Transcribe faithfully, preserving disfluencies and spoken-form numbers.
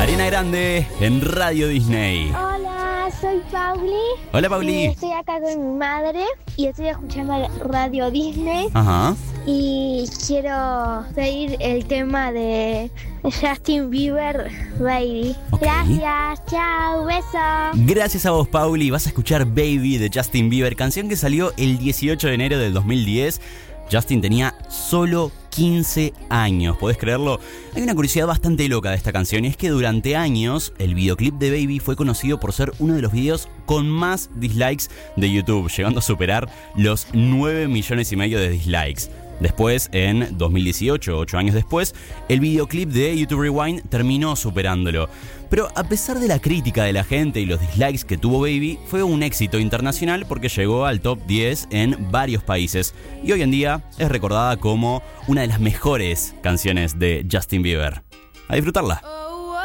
Ariana Grande en Radio Disney. Hola, soy Pauli. Hola, Pauli. Y estoy acá con mi madre y estoy escuchando Radio Disney. Ajá. Y quiero pedir el tema de Justin Bieber, Baby. Ok. Gracias, chao, besos. Gracias a vos, Pauli. Vas a escuchar Baby de Justin Bieber, canción que salió el dieciocho de enero del dos mil diez. Justin tenía solo quince años, ¿podés creerlo? Hay una curiosidad bastante loca de esta canción y es que durante años el videoclip de Baby fue conocido por ser uno de los videos con más dislikes de YouTube, llegando a superar los nueve millones y medio de dislikes. Después, en dos mil dieciocho, ocho años después, el videoclip de YouTube Rewind terminó superándolo. Pero a pesar de la crítica de la gente y los dislikes que tuvo Baby, fue un éxito internacional porque llegó al top diez en varios países. Y hoy en día es recordada como una de las mejores canciones de Justin Bieber. A disfrutarla.